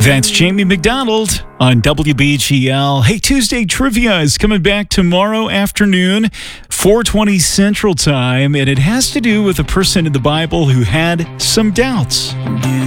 That's Jamie McDonald on WBGL. Hey, Tuesday Trivia is coming back tomorrow afternoon, 4:20 Central Time, and it has to do with a person in the Bible who had some doubts.